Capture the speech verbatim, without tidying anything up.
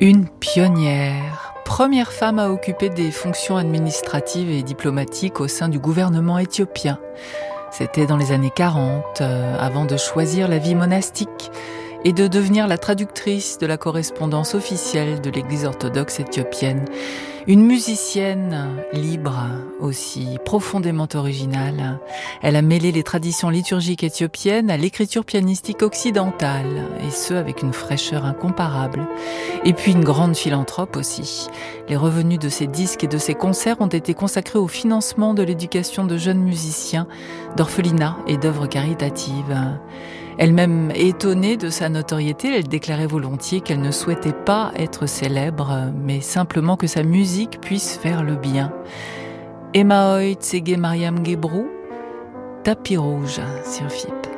Une pionnière, première femme à occuper des fonctions administratives et diplomatiques au sein du gouvernement éthiopien. C'était dans les années quarante, euh, avant de choisir la vie monastique et de devenir la traductrice de la correspondance officielle de l'Église orthodoxe éthiopienne. Une musicienne libre, aussi profondément originale. Elle a mêlé les traditions liturgiques éthiopiennes à l'écriture pianistique occidentale, et ce avec une fraîcheur incomparable. Et puis une grande philanthrope aussi. Les revenus de ses disques et de ses concerts ont été consacrés au financement de l'éducation de jeunes musiciens, d'orphelinats et d'œuvres caritatives. Elle-même étonnée de sa notoriété, elle déclarait volontiers qu'elle ne souhaitait pas être célèbre, mais simplement que sa musique puisse faire le bien. Emma Hoyt Tsege Mariam Gebru, Tapis rouge sur F I P.